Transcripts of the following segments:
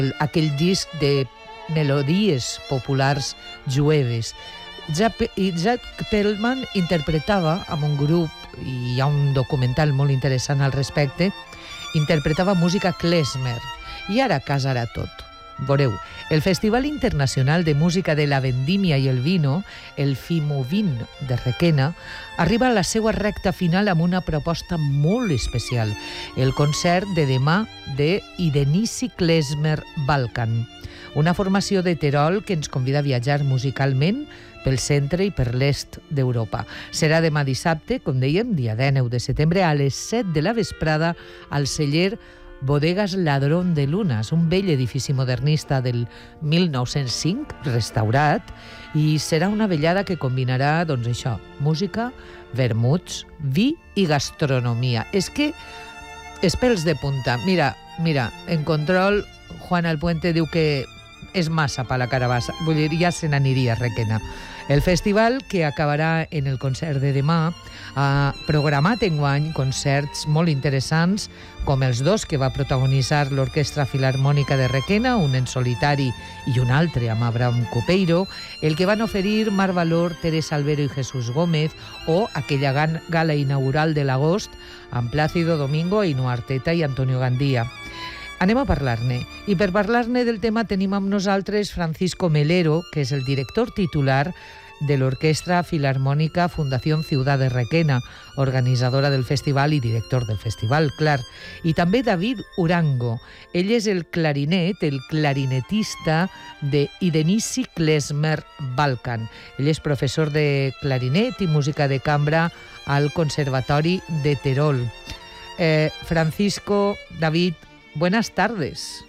aquell disc de melodies populars jueves. Jack Perlman interpretava amb un grup, i hi ha un documental molt interessant al respecte, interpretava música klezmer, i ara casarà tot. Veureu, el Festival Internacional de Música de la Vendimia i el Vino, el FIMUVIN de Requena, arriba a la seva recta final amb una proposta molt especial, el concert de demà de Idenisi Klezmer Balkan, una formació de Terol que ens convida a viatjar musicalment pel centre i per l'est d'Europa. Serà demà dissabte, com dèiem, dia 19 de setembre, a les 7 de la vesprada, al celler Bodegas Ladrón de Lunas, un vell edifici modernista del 1905, restaurat, i serà una vellada que combinarà, doncs això, música, vermuts, vi i gastronomia. És que és pèls de punta. Mira, en control, Juan Alpuente diu que és massa pa la carabassa, vull dir, ja se n'aniria a Requena. El festival, que acabarà en el concert de demà, ha programat enguany concerts molt interessants, com els dos que va protagonitzar l'Orquestra Filarmònica de Requena, un en solitari i un altre amb Abraham Cupeiro, el que van oferir Mar Valor, Teresa Albero i Jesús Gómez, o aquella gala inaugural de l'agost amb Plácido Domingo, Ainhoa Arteta i Antonio Gandía. Anem a parlar-ne. I per parlar-ne del tema tenim amb nosaltres Francisco Melero, que és el director titular de l'Orquestra Filarmònica Fundación Ciudad de Requena, organitzadora del festival i director del festival, clar. I també David Urango. Ell és el clarinetista de Idenisi Klezmer Balkan. Ell és professor de clarinet i música de cambra al Conservatori de Terol. Francisco, David, buenas tardes.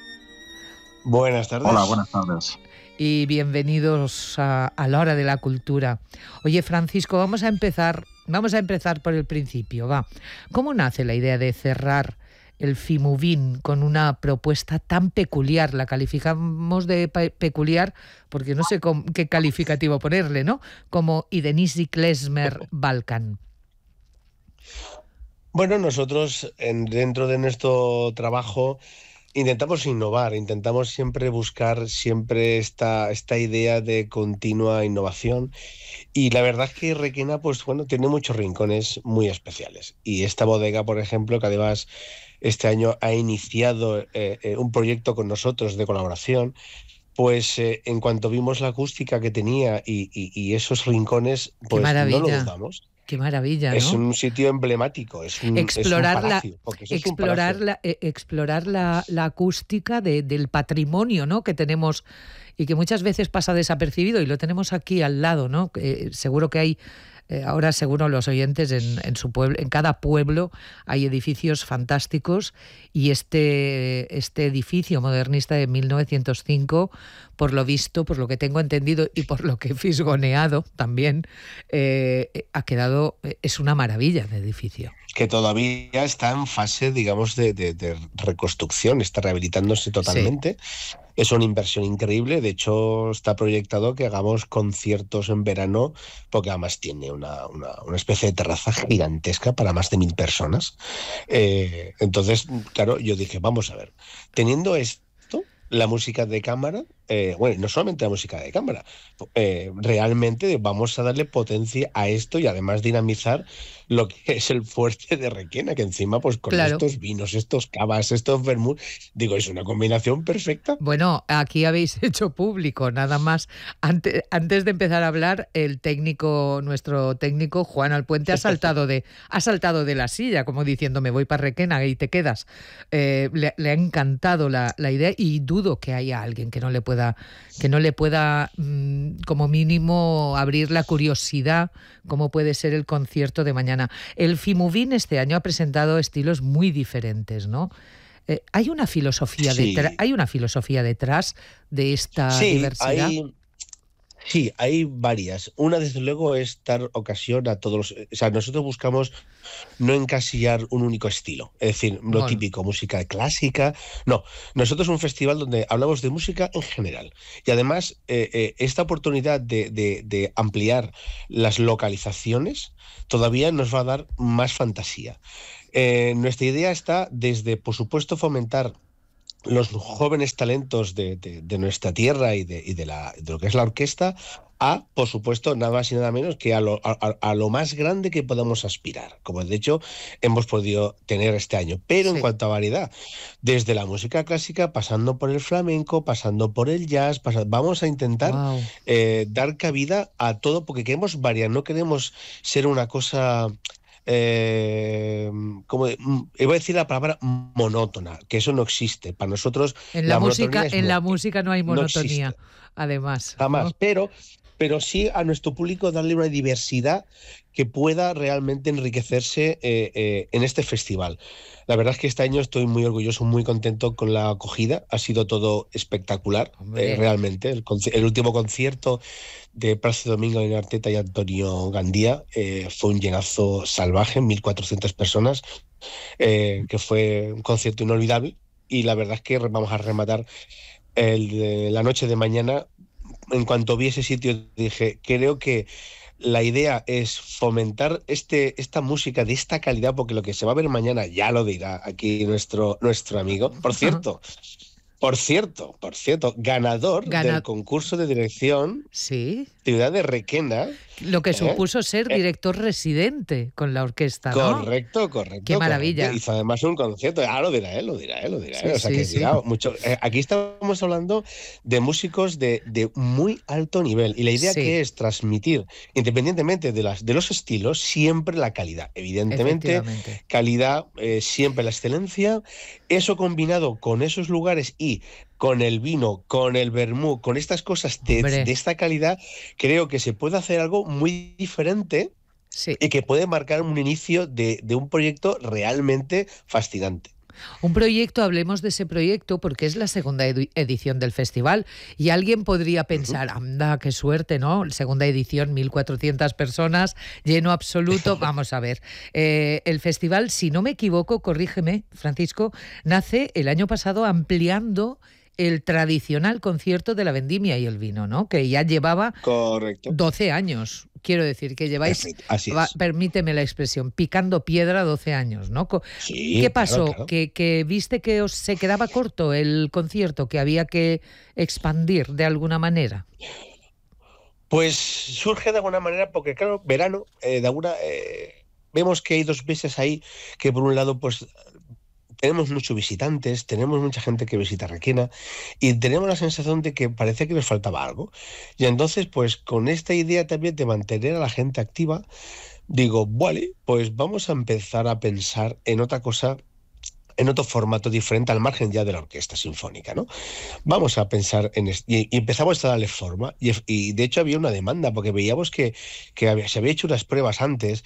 Buenas tardes. Hola, buenas tardes. Y bienvenidos a la hora de la cultura. Oye, Francisco, vamos a empezar por el principio, va. ¿Cómo nace la idea de cerrar el FIMUVIN con una propuesta tan peculiar? La calificamos de peculiar porque no sé qué calificativo ponerle, ¿no? Como Idenisi Klezmer Balkan. Bueno, nosotros dentro de nuestro trabajo intentamos innovar, intentamos siempre buscar esta idea de continua innovación, y la verdad es que Requena, pues bueno, tiene muchos rincones muy especiales, y esta bodega, por ejemplo, que además este año ha iniciado un proyecto con nosotros de colaboración, pues en cuanto vimos la acústica que tenía y esos rincones, pues no lo dudamos. Qué maravilla, ¿no? Es un sitio emblemático, es un palacio. Explorar la acústica del patrimonio, ¿no?, que tenemos y que muchas veces pasa desapercibido, y lo tenemos aquí al lado, ¿no? Seguro que hay, ahora seguro los oyentes en su pueblo, en cada pueblo hay edificios fantásticos, y este edificio modernista de 1905, por lo visto, por lo que tengo entendido y por lo que he fisgoneado también, ha quedado, es una maravilla de edificio. Que todavía está en fase, digamos, de reconstrucción, está rehabilitándose totalmente. Sí. Es una inversión increíble, de hecho está proyectado que hagamos conciertos en verano, porque además tiene una especie de terraza gigantesca para más de 1.000 personas. Entonces, claro, yo dije, vamos a ver, teniendo esto, la música de cámara, bueno, no solamente la música de cámara, realmente vamos a darle potencia a esto y además dinamizar lo que es el fuerte de Requena, que encima pues con estos vinos, estos cavas, estos vermut, digo, es una combinación perfecta. Bueno, aquí habéis hecho público, nada más. Antes de empezar a hablar, nuestro técnico Juan Alpuente ha saltado de la silla, como diciendo, me voy para Requena y te quedas. Le ha encantado la idea, y dudo que haya alguien que no le pueda como mínimo abrir la curiosidad cómo puede ser el concierto de mañana. El FIMUVIN este año ha presentado estilos muy diferentes, ¿no? ¿Hay una filosofía detrás de esta diversidad? Sí, hay varias. Una, desde luego, es dar ocasión a todos los... O sea, nosotros buscamos no encasillar un único estilo. Es decir, lo típico, música clásica. No, nosotros es un festival donde hablamos de música en general. Y además, esta oportunidad de ampliar las localizaciones todavía nos va a dar más fantasía. Nuestra idea está desde, por supuesto, fomentar los jóvenes talentos de nuestra tierra y de lo que es la orquesta, a, por supuesto, nada más y nada menos que a lo más grande que podamos aspirar, como de hecho hemos podido tener este año. Pero en Sí. cuanto a variedad, desde la música clásica, pasando por el flamenco, pasando por el jazz, vamos a intentar Wow. dar cabida a todo, porque queremos variar, no queremos ser una cosa eh, iba a decir la palabra monótona, que eso no existe. Para nosotros la monotonía es En la muerte, música no hay no existe, monotonía, además, jamás. ¿no? Pero sí a nuestro público darle una diversidad que pueda realmente enriquecerse en este festival. La verdad es que este año estoy muy orgulloso, muy contento con la acogida. Ha sido todo espectacular, Hombre, realmente. El último concierto de Plácido Domingo en Arteta y Antonio Gandía fue un llenazo salvaje, 1.400 personas, que fue un concierto inolvidable. Y la verdad es que vamos a rematar la noche de mañana. En cuanto vi ese sitio dije, creo que la idea es fomentar esta música de esta calidad, porque lo que se va a ver mañana ya lo dirá aquí nuestro amigo. Por cierto, ganador del gana, concurso de dirección sí, Ciudad de Requena. lo que ¿eh? supuso ser Eh, director residente con la orquesta, ¿no? Correcto, Qué correcto, correcto. maravilla. Hizo además un concierto. Ah, lo dirá él, lo dirá él, lo dirá él. Sí, O sea sí, que sí. cuidado, mucho. Aquí estamos hablando de músicos de muy alto nivel. Y la idea Sí, que es transmitir, independientemente de los estilos, siempre la calidad. Evidentemente, efectivamente. calidad, siempre la excelencia. Eso combinado con esos lugares y con el vino, con el vermú, con estas cosas de Hombre, esta calidad, creo que se puede hacer algo muy diferente sí. y que puede marcar un inicio de un proyecto realmente fascinante. Un proyecto, hablemos de ese proyecto porque es la segunda edición del festival y alguien podría Ujú. pensar, anda, qué suerte, ¿no? Segunda edición, 1.400 personas, lleno absoluto. Vamos a ver, el festival, si no me equivoco, corrígeme, Francisco, nace el año pasado ampliando el tradicional concierto de la vendimia y el vino, ¿no? Que ya llevaba Correcto. 12 años. Quiero decir que lleváis, Perfecto. Así es. permíteme la expresión, picando piedra 12 años, ¿no? ¿Y qué Sí, claro, pasó? claro. Que viste que se quedaba corto el concierto, que había que expandir de alguna manera. Pues surge de alguna manera porque, claro, verano, vemos que hay 2 meses ahí que por un lado, pues tenemos muchos visitantes, tenemos mucha gente que visita Requena y tenemos la sensación de que parece que nos faltaba algo. Y entonces, pues con esta idea también de mantener a la gente activa, digo, vale, pues vamos a empezar a pensar en otra cosa, en otro formato diferente al margen ya de la orquesta sinfónica, ¿no? Vamos a pensar y empezamos a darle forma. Y de hecho había una demanda, porque veíamos que se había hecho unas pruebas antes.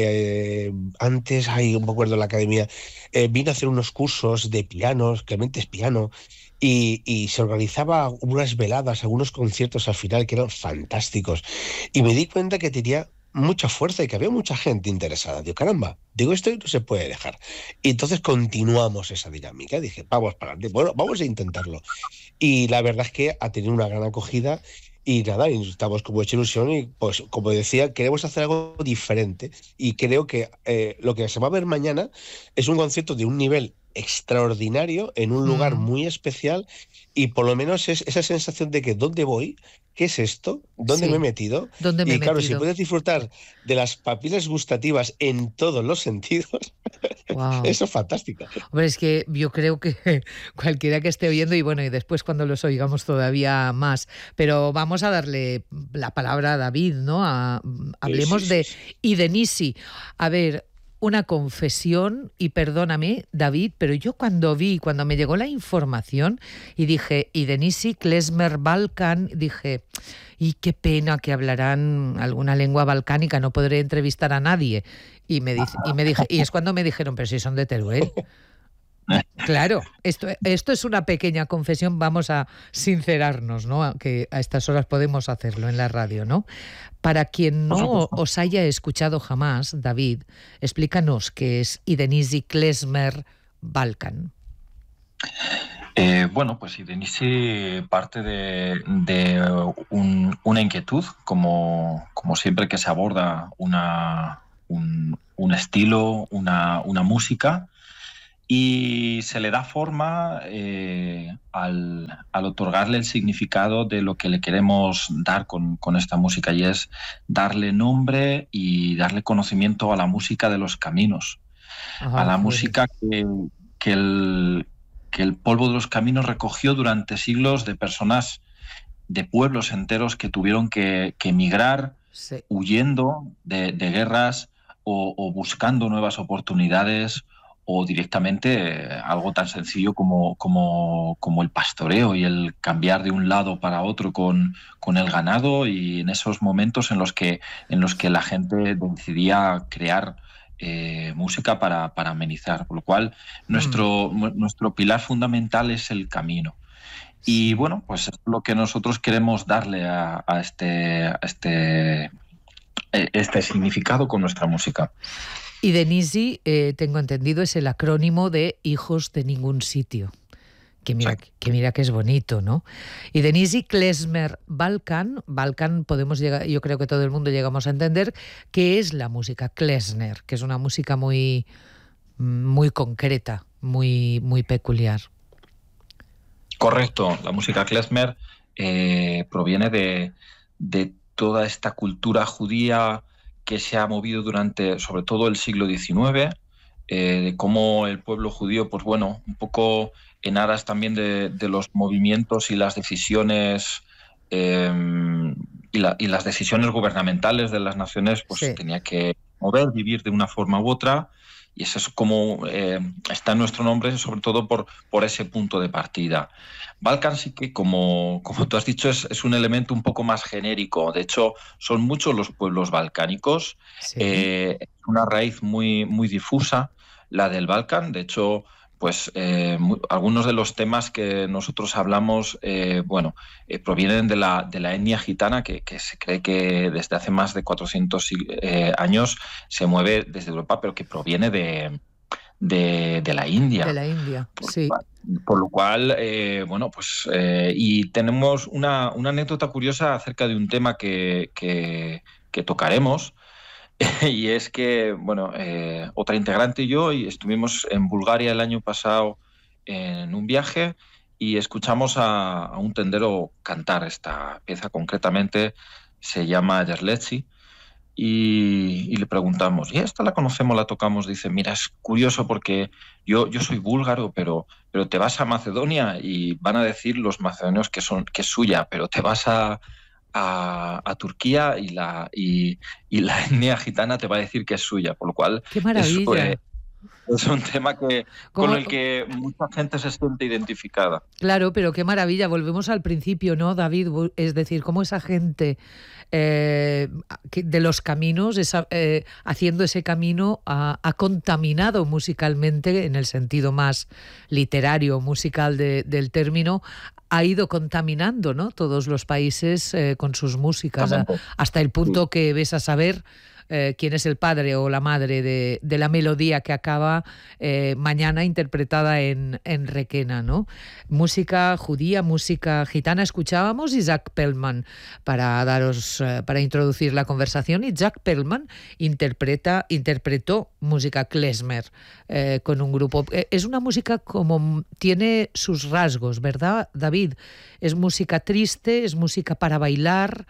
Antes, no me acuerdo, la academia vino a hacer unos cursos de pianos, Clemente es piano. Y se organizaba unas veladas, algunos conciertos al final que eran fantásticos. Y me di cuenta que tenía mucha fuerza y que había mucha gente interesada. Digo, caramba, digo, esto no se puede dejar. Y entonces continuamos esa dinámica. Dije, vamos para adelante. Bueno, vamos a intentarlo. Y la verdad es que ha tenido una gran acogida y nada, y estamos con mucha ilusión y pues como decía, queremos hacer algo diferente y creo que lo que se va a ver mañana es un concierto de un nivel extraordinario en un lugar Mm, muy especial y por lo menos es esa sensación de que ¿dónde voy? ¿Qué es esto? ¿Dónde me he sí, metido? ¿dónde me he Y claro, si metido? puedes disfrutar de las papilas gustativas en todos los sentidos, Wow. eso es fantástico. Hombre, es que yo creo que cualquiera que esté oyendo, y bueno, y después cuando los oigamos todavía más, pero vamos a darle la palabra a David, ¿no? Sí, sí, Hablemos sí, de sí. Idenisi. A ver, una confesión, y perdóname, David, pero yo cuando me llegó la información y dije, Idenisi, Klezmer, Balkan, dije, y qué pena que hablarán alguna lengua balcánica, no podré entrevistar a nadie. Y es cuando me dijeron, pero si son de Teruel. Claro, esto es una pequeña confesión, vamos a sincerarnos, ¿no? Que a estas horas podemos hacerlo en la radio, ¿no? Para quien Por no supuesto. os haya escuchado jamás, David, explícanos qué es Idenisi Klezmer Balkan. Bueno, pues Denise parte de una inquietud, como siempre que se aborda un estilo, una música, y se le da forma al otorgarle el significado de lo que le queremos dar con esta música, y es darle nombre y darle conocimiento a la música de los caminos, a la música que el polvo de los caminos recogió durante siglos de personas, de pueblos enteros que tuvieron que emigrar, huyendo de guerras o buscando nuevas oportunidades, o directamente algo tan sencillo como el pastoreo y el cambiar de un lado para otro con el ganado, y en esos momentos en los que la gente decidía crear música para amenizar. Por lo cual nuestro pilar fundamental es el camino. Y bueno, pues es lo que nosotros queremos darle a este significado con nuestra música. Y Denisi, tengo entendido, es el acrónimo de Hijos de Ningún Sitio. Que mira que es bonito, ¿no? Y Denisi Klezmer Balkan podemos llegar, yo creo que todo el mundo llegamos a entender qué es la música Klezmer, que es una música muy, muy concreta, muy, muy peculiar. Correcto, la música klezmer proviene de toda esta cultura judía que se ha movido durante, sobre todo, el siglo XIX, de cómo el pueblo judío, pues bueno, un poco en aras también de los movimientos y las decisiones y las decisiones gubernamentales de las naciones, pues tenía que mover, vivir de una forma u otra. Y eso es como está en nuestro nombre, sobre todo por ese punto de partida. Balkan sí que, como tú has dicho, es un elemento un poco más genérico. De hecho, son muchos los pueblos balcánicos. Es una raíz muy, muy difusa, la del Balkan. De hecho, pues algunos de los temas que nosotros hablamos provienen de la etnia gitana, que se cree que desde hace más de 400 años se mueve desde Europa, pero que proviene de la India. De la India, sí. Por lo cual, y tenemos una anécdota curiosa acerca de un tema que tocaremos. Y es que, otra integrante y yo estuvimos en Bulgaria el año pasado en un viaje y escuchamos a un tendero cantar esta pieza. Concretamente se llama Yerletsi, y le preguntamos, ¿y esta la conocemos, la tocamos? Dice, mira, es curioso porque yo soy búlgaro, pero te vas a Macedonia y van a decir los macedonios que es suya, pero te vas a Turquía y la etnia gitana te va a decir que es suya, por lo cual ¡qué maravilla! Es un tema con el que mucha gente se siente identificada. Claro, pero qué maravilla. Volvemos al principio, ¿no, David? Es decir, cómo esa gente de los caminos, haciendo ese camino, ha contaminado musicalmente, en el sentido más literario, musical del término, ha ido contaminando, ¿no?, todos los países con sus músicas, hasta el punto que ves a saber quién es el padre o la madre de la melodía que acaba mañana interpretada en Requena, ¿no? Música judía, música gitana. Escuchábamos Isaac Perlman para introducir la conversación. Isaac Perlman interpretó música klezmer con un grupo. Es una música como tiene sus rasgos, ¿verdad, David? Es música triste, es música para bailar,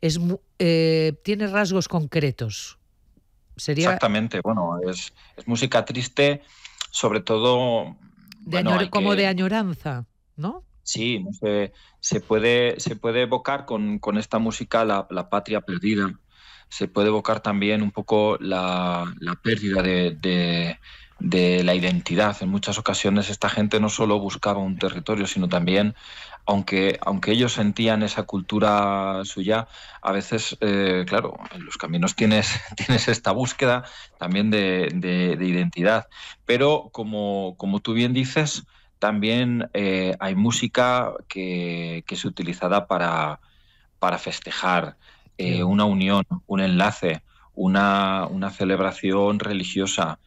tiene rasgos concretos. Exactamente, bueno, es música triste, sobre todo... como de añoranza, ¿no? Sí, se puede evocar con esta música la patria perdida. Se puede evocar también un poco la pérdida de la identidad. En muchas ocasiones esta gente no solo buscaba un territorio, sino también, aunque ellos sentían esa cultura suya, a veces, claro, en los caminos tienes esta búsqueda también de identidad. Pero como tú bien dices, también hay música que es utilizada para festejar, una unión, un enlace, una celebración religiosa.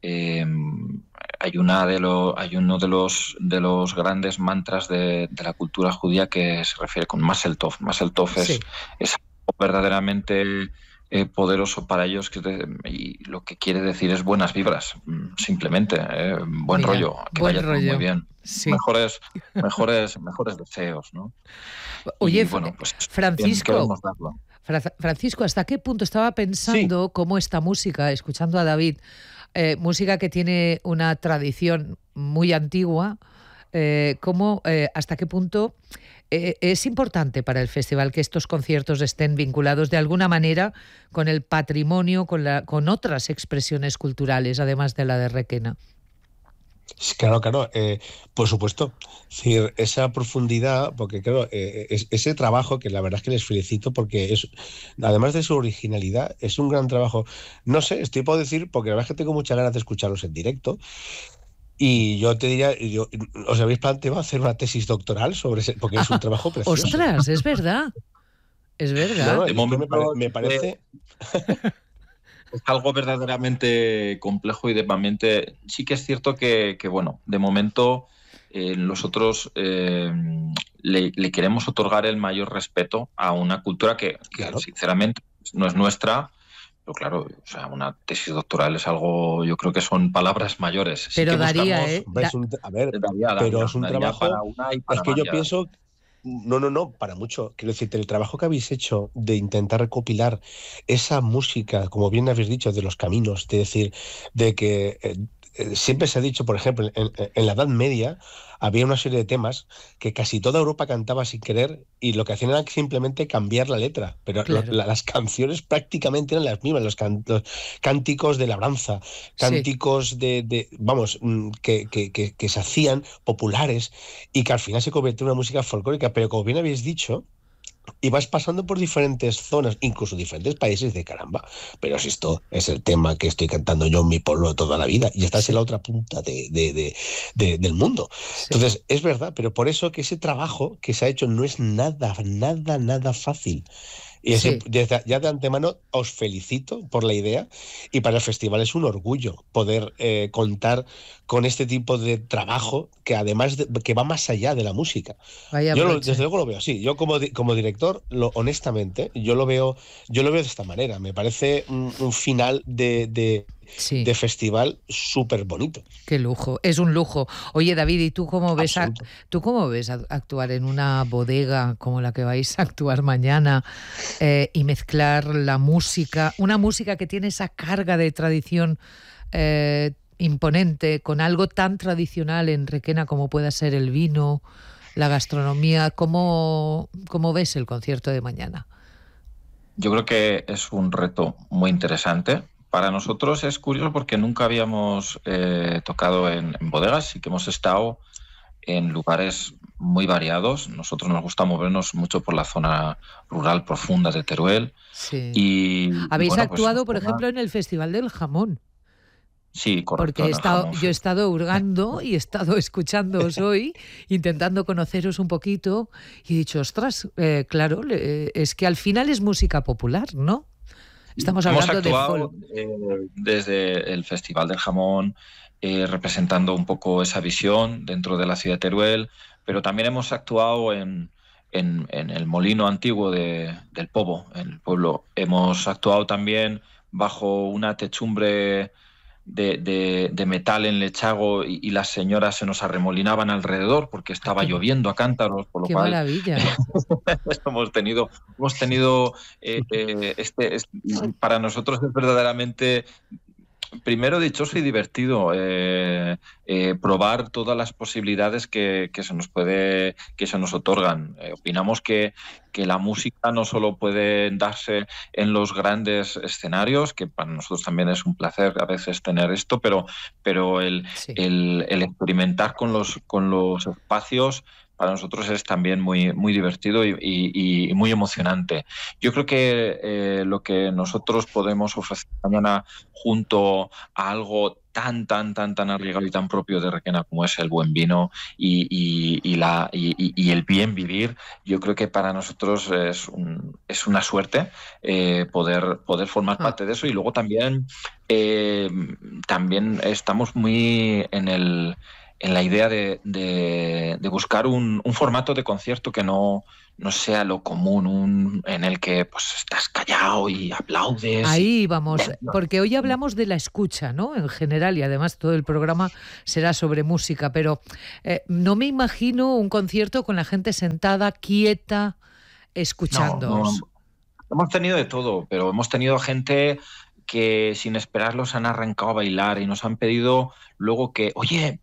Hay uno de los grandes mantras de la cultura judía que se refiere con Mazel Tov. Mazel Tov es verdaderamente poderoso para ellos, y lo que quiere decir es buenas vibras, simplemente, buen Mira, rollo, que buen vaya todo rollo. muy bien, Sí. mejores deseos, ¿no? Oye, Y bueno, pues Francisco, queremos darlo. Francisco, ¿hasta qué punto estaba Sí, pensando cómo esta música, escuchando a David, música que tiene una tradición muy antigua, hasta qué punto es importante para el festival que estos conciertos estén vinculados de alguna manera con el patrimonio, con otras expresiones culturales, además de la de Requena? claro, claro, por supuesto. Es decir, esa profundidad, porque claro, ese trabajo que la verdad es que les felicito porque es, además de su originalidad, es un gran trabajo. No sé, estoy por decir, porque la verdad es que tengo muchas ganas de escucharlos en directo. Y yo te diría, ¿os habéis planteado hacer una tesis doctoral sobre ese? Porque es un trabajo precioso. ¡Ostras! Es verdad, es No, verdad. no, De y es que momento me parece. es algo verdaderamente complejo y sí que es cierto que bueno, de momento nosotros le queremos otorgar el mayor respeto a una cultura que Claro. sinceramente no es nuestra, pero claro, o sea, una tesis doctoral es algo, yo creo que son palabras mayores. Sí que Pero daría, buscamos, ¿eh? Hombre, a ver, pero es un daría para trabajo. una y Es para que yo varias. pienso. No, no, no, para mucho. Quiero decirte, el trabajo que habéis hecho de intentar recopilar esa música, como bien habéis dicho, de los caminos, de decir, de que siempre se ha dicho, por ejemplo, en la Edad Media había una serie de temas que casi toda Europa cantaba sin querer y lo que hacían era simplemente cambiar la letra, pero Claro, las canciones prácticamente eran las mismas, los cánticos de labranza, sí. cánticos vamos, que se hacían populares y que al final se convirtió en una música folclórica, pero como bien habéis dicho, y vas pasando por diferentes zonas, incluso diferentes países de caramba. Pero si esto es el tema que estoy cantando yo en mi pueblo toda la vida y estás en Sí, la otra punta del mundo. sí, Entonces, es verdad, pero por eso que ese trabajo que se ha hecho no es nada, nada, nada fácil. Y sí. ya de antemano os felicito por la idea y para el festival es un orgullo poder contar con este tipo de trabajo que además que va más allá de la música. Vaya broche. Desde luego lo veo así. Yo como director, honestamente, yo lo veo de esta manera. Me parece un final Sí, de festival súper bonito. qué lujo. Es un lujo. Oye, David, ¿y Absoluto. tú cómo ves actuar en una bodega como la que vais a actuar mañana y mezclar la música, una música que tiene esa carga de tradición imponente, con algo tan tradicional en Requena como pueda ser el vino, la gastronomía? ¿Cómo ves el concierto de mañana? Yo creo que es un reto muy interesante. Para nosotros es curioso porque nunca habíamos tocado en bodegas, sí que hemos estado en lugares muy variados. Nosotros nos gusta movernos mucho por la zona rural profunda de Teruel Sí. y Habéis bueno, pues actuado, por ejemplo, en el Festival del Jamón. sí, correcto, Porque en el jamón, yo he sí. estado hurgando y he estado escuchándoos hoy, intentando conoceros un poquito, y he dicho, ostras, claro, es que al final es música popular, ¿no? Estamos Hemos hablando de actuado desde el Festival del Jamón, representando un poco esa visión dentro de la ciudad de Teruel, pero también hemos actuado en el molino antiguo del Pobo, en el pueblo. Hemos actuado también bajo una techumbre de metal en Lechago y las señoras se nos arremolinaban alrededor porque ¡Ay, estaba lloviendo a cántaros, por lo qué cual maravilla! hemos tenido para nosotros es verdaderamente primero dichoso y divertido probar todas las posibilidades que se nos otorgan. Opinamos que la música no solo puede darse en los grandes escenarios, que para nosotros también es un placer a veces tener esto, pero Sí. el experimentar con los espacios para nosotros es también muy, muy divertido y muy emocionante. Yo creo que lo que nosotros podemos ofrecer mañana junto a algo tan, tan, tan, tan arraigado y tan propio de Requena como es el buen vino y el bien vivir, yo creo que para nosotros es una suerte poder formar Ah, parte de eso y luego también estamos muy la idea de buscar un formato de concierto que no sea lo común, en el que pues estás callado y aplaudes. Ahí vamos, porque hoy hablamos de la escucha, ¿no? En general, y además todo el programa será sobre música, pero no me imagino un concierto con la gente sentada, quieta, escuchándoos. No, hemos tenido de todo, pero hemos tenido gente que sin esperarlos han arrancado a bailar y nos han pedido luego que, oye,